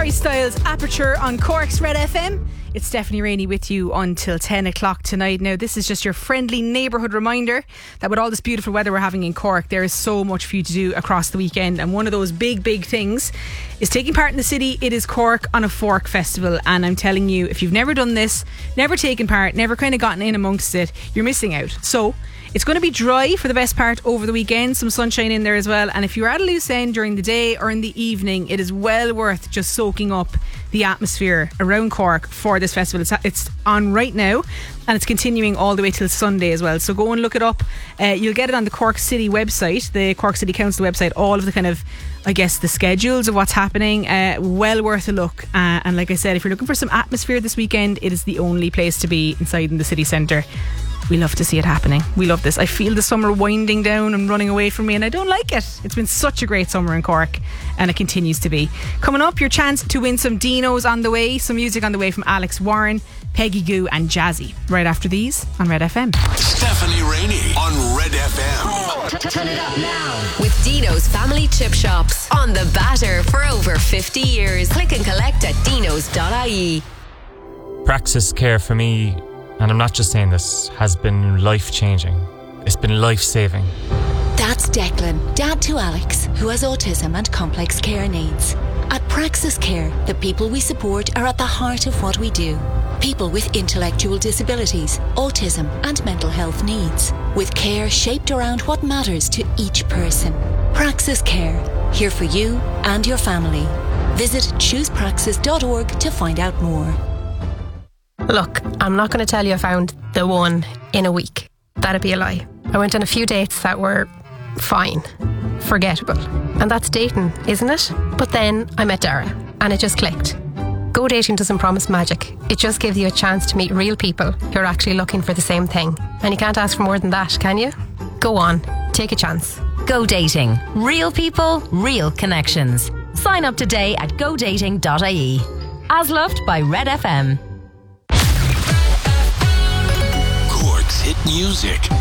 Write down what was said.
Harry Styles, Aperture on Cork's Red FM. It's Stephanie Rainey with you until 10 o'clock tonight. Now, this is just your friendly neighbourhood reminder that with all this beautiful weather we're having in Cork, there is so much for you to do across the weekend. And one of those big things is taking part in the City It Is Cork on a Fork Festival. And I'm telling you, if you've never done this, never taken part, never kind of gotten in amongst it, you're missing out. So it's going to be dry for the best part over the weekend, some sunshine in there as well. And if you're at a loose end during the day or in the evening, it is well worth just soaking up the atmosphere around Cork for this festival. It's on right now and it's continuing all the way till Sunday as well. So go and look it up. You'll get it on the Cork City website, the Cork City Council website, all of the kind of, I guess, the schedules of what's happening. Well worth a look. And like I said, if you're looking for some atmosphere this weekend, it is the only place to be inside in the city centre. We love to see it happening. We love this. I feel the summer winding down and running away from me, and I don't like it. It's been such a great summer in Cork, and it continues to be. Coming up, your chance to win some Dinos on the way, some music on the way from Alex Warren, Peggy Goo and Jazzy. Right after these on Red FM. Stephanie Rainey on Red FM. Turn it up now. With Dino's Family Chip Shops. On the batter for over 50 years. Click and collect at dinos.ie. Praxis Care for me, and I'm not just saying this, has been life-changing. It's been life-saving. That's Declan, dad to Alex, who has autism and complex care needs. At Praxis Care, the people we support are at the heart of what we do. People with intellectual disabilities, autism and mental health needs. With care shaped around what matters to each person. Praxis Care, here for you and your family. Visit choosepraxis.org to find out more. Look, I'm not going to tell you I found the one in a week. That'd be a lie. I went on a few dates that were fine, forgettable. And that's dating, isn't it? But then I met Dara and it just clicked. Go Dating doesn't promise magic. It just gives you a chance to meet real people who are actually looking for the same thing. And you can't ask for more than that, can you? Go on, take a chance. Go Dating. Real people, real connections. Sign up today at godating.ie. As loved by Red FM. Cork's hit music.